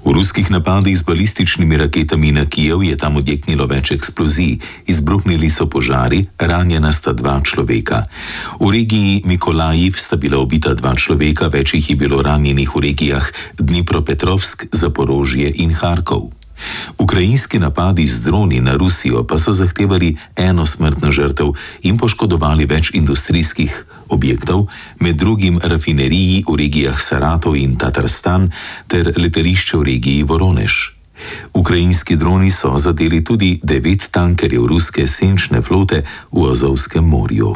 V ruskih napadih z balističnimi raketami na Kijev je tam odjeknilo več eksplozij, izbruhnili so požari, ranjena sta 2 človeka. V regiji Mikolajiv sta bila ubita 2 človeka, več jih je bilo ranjenih v regijah Dnipropetrovsk, Zaporožje in Harkov. Ukrajinski napadi z droni na Rusijo pa so zahtevali 1 smrtno žrtev in poškodovali več industrijskih objektov, med drugim rafineriji v regijah Saratov in Tatarstan ter letališče v regiji Voronež. Ukrajinski droni so zadeli tudi 9 tankerjev ruske senčne flote v Azovskem morju.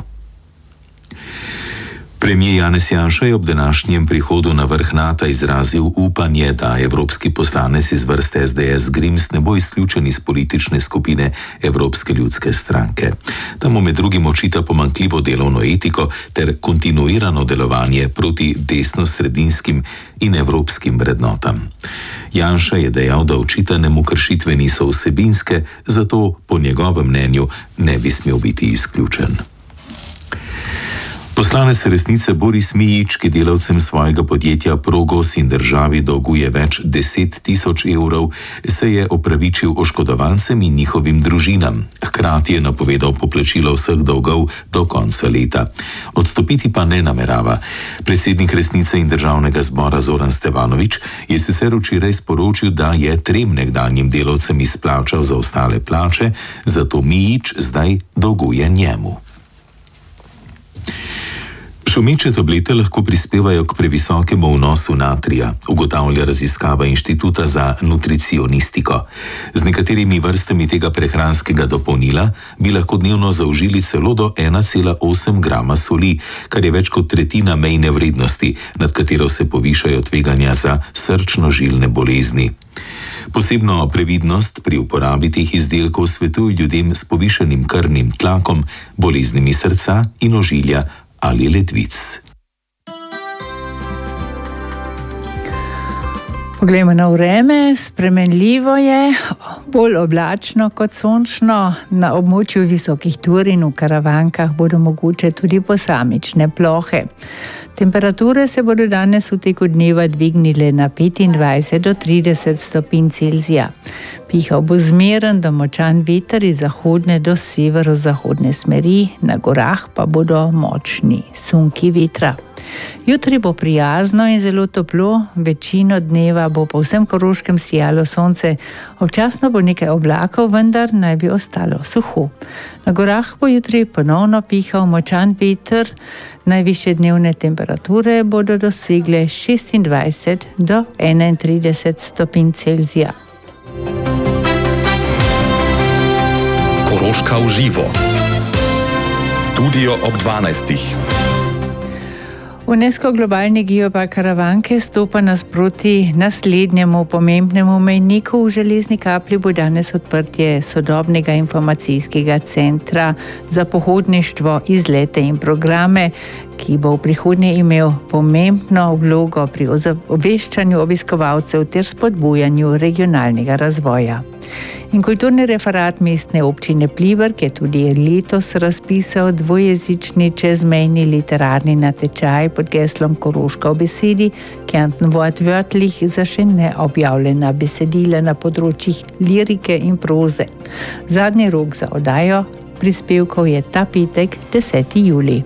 Premijer Janez Janša je ob današnjem prihodu na vrh NATO izrazil upanje, da evropski poslanec iz vrste SDS Grims ne bo izključen iz politične skupine Evropske ljudske stranke. Tam mu med drugim očita pomanjkljivo delovno etiko ter kontinuirano delovanje proti desnosredinskim in evropskim vrednotam. Janša je dejal, da očitanemu kršitve niso vsebinske, zato po njegovem mnenju ne bi smel biti izključen. Poslanec Resnice Boris Mijić, ki delavcem svojega podjetja Progos in državi dolguje več 10 000 evrov, se je opravičil oškodovancem in njihovim družinam. Hkrati je napovedal poplačilo vseh dolgov do konca leta. Odstopiti pa ne namerava. Predsednik Resnice in državnega zbora Zoran Stevanović je sicer včeraj sporočil, da je 3 nekdanjim delavcem izplačal zaostale plače, zato Mijić zdaj dolguje njemu. Šumeče tablete lahko prispevajo k previsokemu vnosu natrija, ugotavlja raziskava Inštituta za nutricionistiko. Z nekaterimi vrstami tega prehranskega dopolnila bi lahko dnevno zaužili celo do 1,8 grama soli, kar je več kot tretjina mejne vrednosti, nad katero se povišajo tveganja za srčno-žilne bolezni. Posebno previdnost pri uporabi teh izdelkov svetuje ljudem s povišanim krvnim tlakom, boleznimi srca in ožilja ali ledvic. Poglejmo na vreme, spremenljivo je, bolj oblačno kot sončno. Na območju visokih tur in v Karavankah bodo mogoče tudi posamične plohe. Temperature se bodo danes v teku dneva dvignile na 25 do 30 stopinj Celzija. Pihal bo zmeren do močan veter iz zahodne do severozahodne smeri, na gorah pa bodo močni sunki vetra. Jutri bo prijazno in zelo toplo, večino dneva bo po vsem Koroškem sijalo sonce, občasno bo nekaj oblakov, vendar naj bi ostalo suho. Na gorah bo jutri ponovno pihal močan veter, najvišje dnevne temperature bodo dosegle 26 do 31 stopinj Celzija. Koroška v živo. Studio ob 12. UNESCO globalni geopark Karavanke stopa nasproti naslednjemu pomembnemu mejniku. V Železni Kapli bo danes odprtje sodobnega informacijskega centra za pohodništvo, izlete in programe, ki bo v prihodnje imel pomembno vlogo pri obveščanju obiskovalcev ter spodbujanju regionalnega razvoja. In kulturni referat mestne občine Pliberk je tudi letos razpisal dvojezični čezmejni literarni natečaj pod geslom Koroška v besedi, Kärnten Wort wörtlich, za še neobjavljena besedila na področjih lirike in proze. Zadnji rok za oddajo prispevkov je ta petek, 10. julij.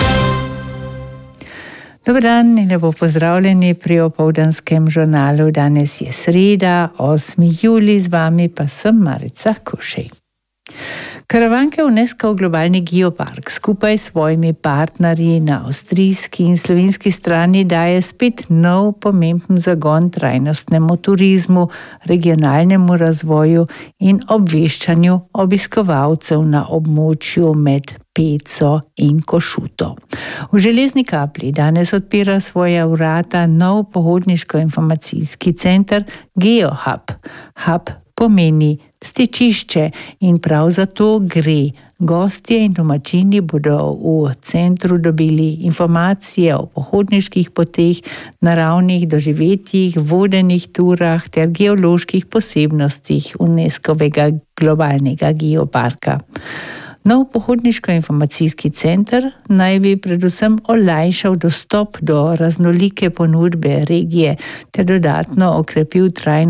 Dober dan in lepo pozdravljeni pri opoldanskem žurnalu. Danes je sreda, 8. julij, z vami pa sem Marica Kušej. Karavanke UNESCO globalni geopark skupaj s svojimi partnerji na avstrijski in slovenski strani daje spet nov pomemben zagon trajnostnemu turizmu, regionalnemu razvoju in obveščanju obiskovalcev na območju med Peco in Košuto. V Železni Kapli danes odpira svoja vrata nov pohodniško-informacijski center GeoHub. Hub pomeni stičišče in prav zato gre. Gostje in domačini bodo v centru dobili informacije o pohodniških poteh, naravnih doživetjih, vodenih turah ter geoloških posebnostih UNESCO-vega globalnega geoparka. Nov pohodniško-informacijski center naj bi predvsem olajšal dostop do raznolike ponudbe regije ter dodatno okrepil trajnost